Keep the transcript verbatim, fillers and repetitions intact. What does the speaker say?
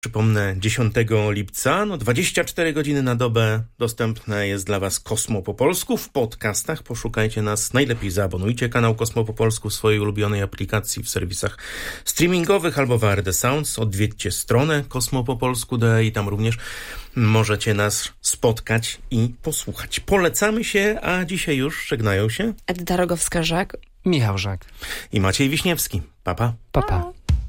Przypomnę, dziesiątego lipca, no dwadzieścia cztery godziny na dobę dostępne jest dla Was Kosmo po polsku w podcastach. Poszukajcie nas, najlepiej zaabonujcie kanał Kosmo po polsku w swojej ulubionej aplikacji w serwisach streamingowych albo w A R D Sounds. Odwiedźcie stronę kosmo po polsku kropka de i tam również możecie nas spotkać i posłuchać. Polecamy się, a dzisiaj już żegnają się Edyta Rogowska-Żak, Michał Żak i Maciej Wiśniewski. Pa, pa. Pa, pa.